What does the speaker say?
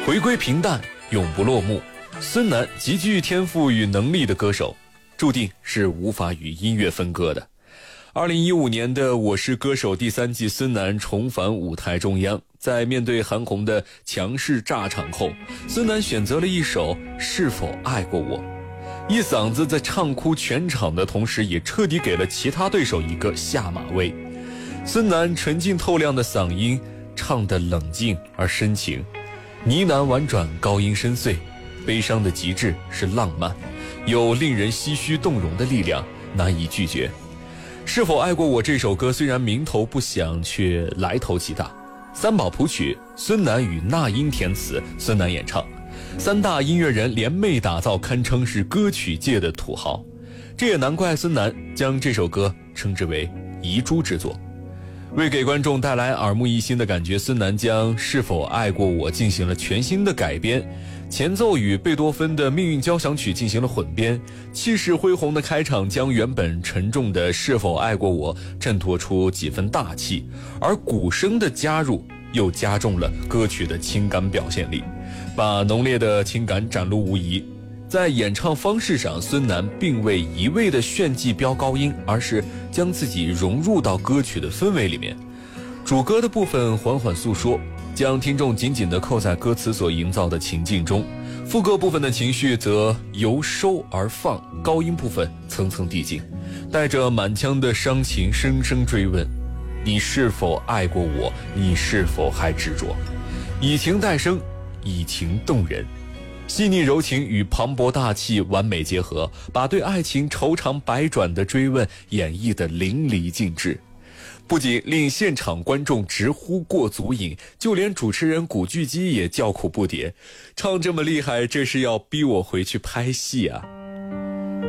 回归平淡，永不落幕。孙楠极具天赋与能力的歌手，注定是无法与音乐分割的。2015年的《我是歌手》第3季，孙楠重返舞台中央，在面对韩红的强势炸场后，孙楠选择了一首《是否爱过我》，一嗓子在唱哭全场的同时，也彻底给了其他对手一个下马威。孙楠纯净透亮的嗓音唱得冷静而深情，呢喃婉转，高音深邃，悲伤的极致是浪漫，有令人唏嘘动容的力量，难以拒绝。是否爱过我这首歌虽然名头不响，却来头极大。三宝谱曲，孙楠与那英填词，孙楠演唱，三大音乐人联袂打造，堪称是歌曲界的土豪。这也难怪孙楠将这首歌称之为遗珠之作。为给观众带来耳目一新的感觉，孙楠将《是否爱过我》进行了全新的改编，前奏与贝多芬的命运交响曲进行了混编，气势恢宏的开场将原本沉重的《是否爱过我》衬托出几分大气，而鼓声的加入又加重了歌曲的情感表现力，把浓烈的情感展露无遗。在演唱方式上，孙楠并未一味的炫技飙高音，而是将自己融入到歌曲的氛围里面。主歌的部分缓缓诉说，将听众紧紧地扣在歌词所营造的情境中，副歌部分的情绪则由收而放，高音部分层层递进，带着满腔的伤情声声追问：你是否爱过我？你是否还执着？以情代声，以情动人，细腻柔情与磅礴大气完美结合，把对爱情愁肠百转的追问演绎得淋漓尽致，不仅令现场观众直呼过足瘾，就连主持人古巨基也叫苦不迭，唱这么厉害，这是要逼我回去拍戏啊。